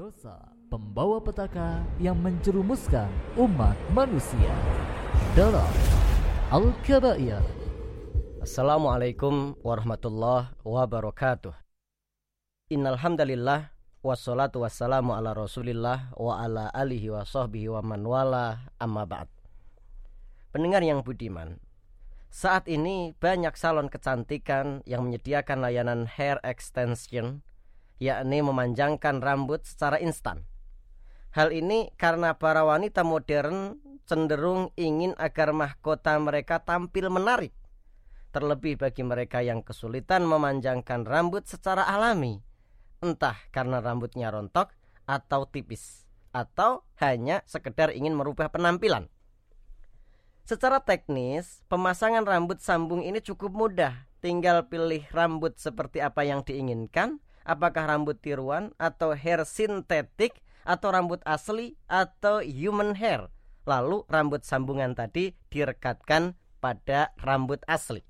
Dosa pembawa petaka yang menjerumuskan umat manusia dalam Al-Kabair. Assalamualaikum warahmatullahi wabarakatuh. Innal hamdalillah wassalatu wassalamu ala Rasulillah wa ala alihi wa sahbihi wa man wala, amma ba'd. Pendengar yang budiman, saat ini banyak salon kecantikan yang menyediakan layanan hair extension, yakni memanjangkan rambut secara instan. Hal ini karena para wanita modern cenderung ingin agar mahkota mereka tampil menarik, terlebih bagi mereka yang kesulitan memanjangkan rambut secara alami, entah karena rambutnya rontok atau tipis, atau hanya sekedar ingin merubah penampilan. Secara teknis, pemasangan rambut sambung ini cukup mudah. Tinggal pilih rambut seperti apa yang diinginkan, apakah rambut tiruan atau hair sintetik, atau rambut asli atau human hair. Lalu rambut sambungan tadi direkatkan pada rambut asli.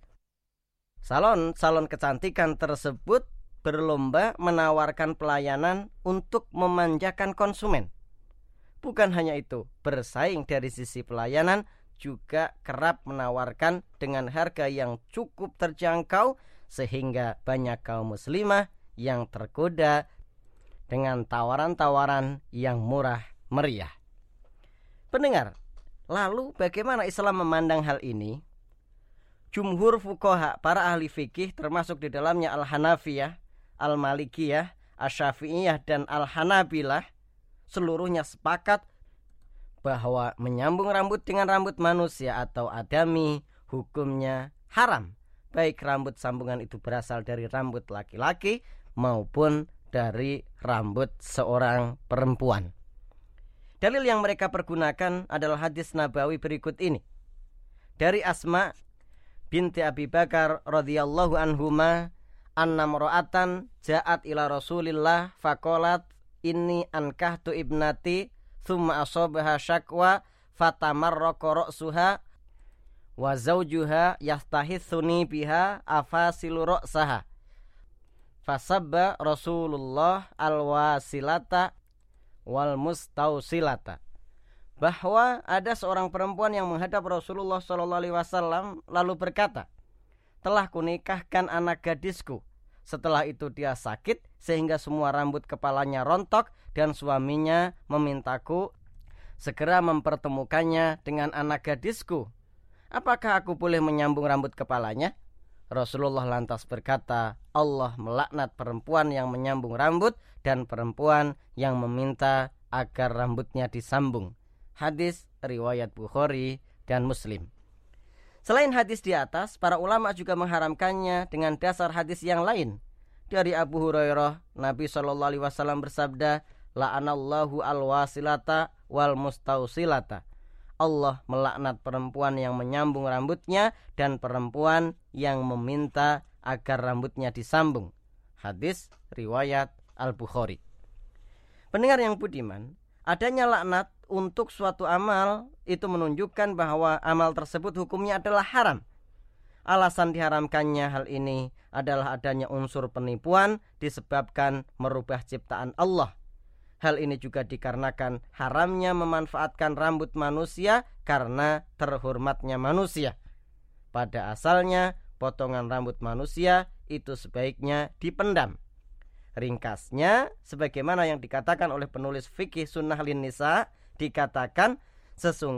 Salon kecantikan tersebut berlomba menawarkan pelayanan untuk memanjakan konsumen. Bukan hanya itu, bersaing dari sisi pelayanan juga kerap menawarkan dengan harga yang cukup terjangkau, sehingga banyak kaum muslimah yang tergoda dengan tawaran-tawaran yang murah meriah. Pendengar, lalu bagaimana Islam memandang hal ini? Jumhur fuqaha, para ahli fikih, termasuk di dalamnya Al-Hanafiyah, Al-Malikiyah, Asy-Syafi'iyah, dan Al-Hanabilah, seluruhnya sepakat bahwa menyambung rambut dengan rambut manusia atau adami hukumnya haram, baik rambut sambungan itu berasal dari rambut laki-laki maupun dari rambut seorang perempuan. Dalil yang mereka pergunakan adalah hadis nabawi berikut ini. Dari Asma binti Abi Bakar radhiyallahu anhuma, anna mar'atan ja'at ila Rasulillah faqalat inni ankahtu ibnati thumma asabaha syakwa fatamarraqa ra'suha wa zawjuha yastahithuni biha afasilu ra'saha fasabba Rasulullah al-wasilata wal mustausilata. Bahwa ada seorang perempuan yang menghadap Rasulullah SAW lalu berkata, telah kunikahkan anak gadisku. Setelah itu dia sakit sehingga semua rambut kepalanya rontok, dan suaminya memintaku segera mempertemukannya dengan anak gadisku. Apakah aku boleh menyambung rambut kepalanya? Rasulullah lantas berkata, Allah melaknat perempuan yang menyambung rambut dan perempuan yang meminta agar rambutnya disambung. Hadis riwayat Bukhari dan Muslim. Selain hadis di atas, para ulama juga mengharamkannya dengan dasar hadis yang lain. Dari Abu Hurairah, Nabi SAW bersabda, la'anallahu al-wasilata wal mustausilata. Allah melaknat perempuan yang menyambung rambutnya dan perempuan yang meminta agar rambutnya disambung. Hadis riwayat Al-Bukhari. Pendengar yang budiman, adanya laknat untuk suatu amal itu menunjukkan bahwa amal tersebut hukumnya adalah haram. Alasan diharamkannya hal ini adalah adanya unsur penipuan disebabkan merubah ciptaan Allah. Hal ini juga dikarenakan haramnya memanfaatkan rambut manusia karena terhormatnya manusia. Pada asalnya, potongan rambut manusia itu sebaiknya dipendam. Ringkasnya, sebagaimana yang dikatakan oleh penulis fikih Sunnah lin Nisa, dikatakan sesungguhnya